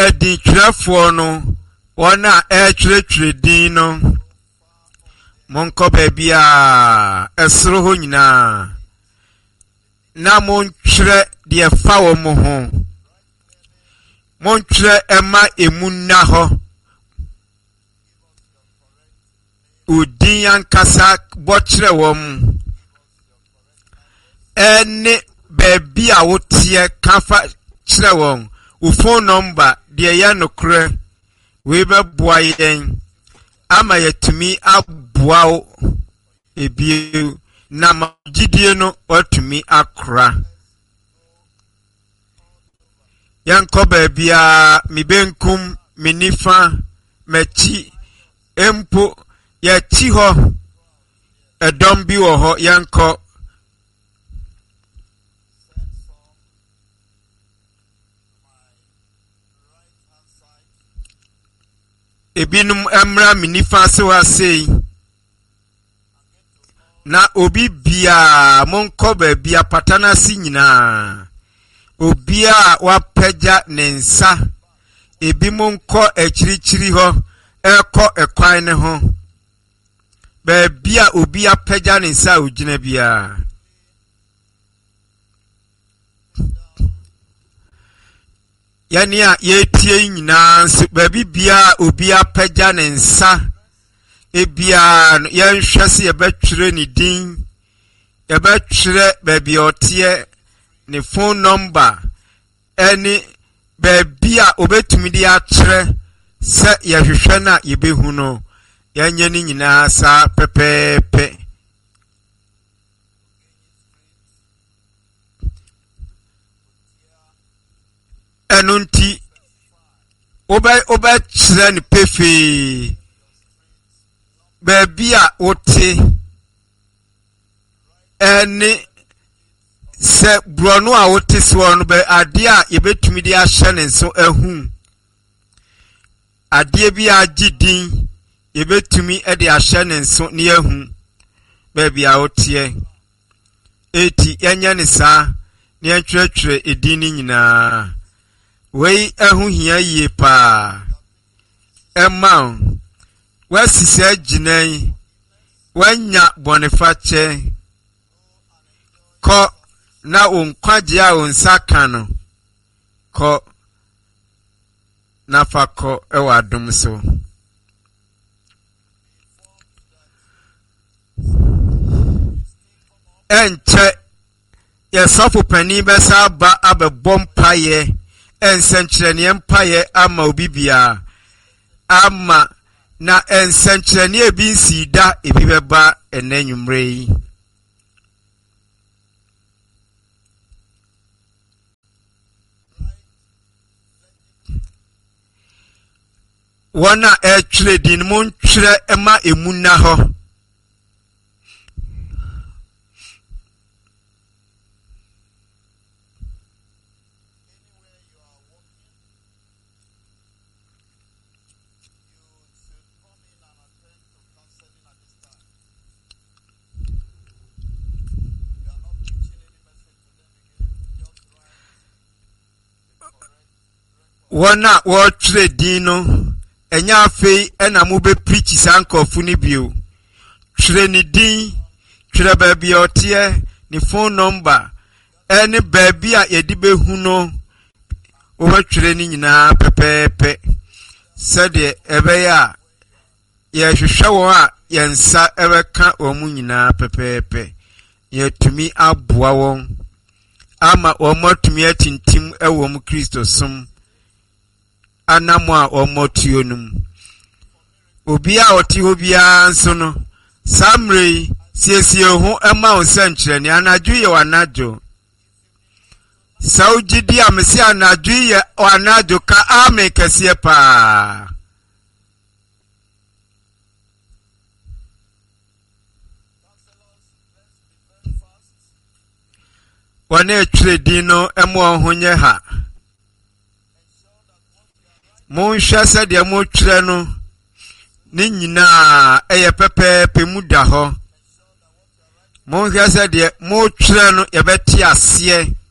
edi twerefo no wona tweretwere din no monko baabi a esro ho nyina na montwere de fa wo mo ho montwere ema emunna ho udin yankasa bokyere wo mu ene baabi a wotie kafa kyere wo wo phone number de ya nokre we be boa yen ama yetumi aboa wo ebie na magidie no otumi akra yanko baabi a mibenkum minifa machi empo ya chi ho edom bi wo ho yanko ebinum emra minifa se wa sei na obi bia monko bia patana si nyina obi a wapagya nensa ebi monko ekirichiri ho eko ekwan ne ho bia obi apagya nensa ogina bia yani a yetie nyina nso baabi bia obi apagya nensa ebia yenhwese yebetwere ni din yebetwere baabi otie ni phone number eni baabi a obetumi di akyere se yehwehwe na yebehu no yanye ni nyina sa pepepe enunti oba kyere ni pefe baabi a wote eni se brono a wote so no be ade a yebetumi di ahye ne so ahu ade bi agidin yebetumi e di ahye ne so ne ahu baabi a wote eti yanya ne sa ne antwetwere edin ni nyina wei ahu hia yie pa emma wasisa ginan wanya bonifache ko na onkwaje a onsaka no ko na fako ewa dum so enche yesofu pani besa ba abebompaye ensenkyerene empaye ama obibia ama na ensenkyerene ebi nsida ebi beba enanwumre yi wana etwere din mo ntwere ema emunna ho wana watwere din no enya afei ena mo be preach sankofu ni bio twere ni din twere baabi otie ni phone number ene baabi a yedi behu no wo twere ni nyina pepepe sede ebe ya ye hwehwe wo a yensa ebeka omu nyina pepepe ye tumi aboa won ama omotumi atintim ewo mu Kristo som anamwa omotionum obi a oti obia nso no samre siesie ho ema onsenkyerene anadwo ye wanajo saujidi amesi anadwo ye wanajo ka ame kese pa wane twere dino emo honye ha mon hwese de mo twere no ni nyina eye pepepe muda ho mon hwese de mo twere no ye beti ase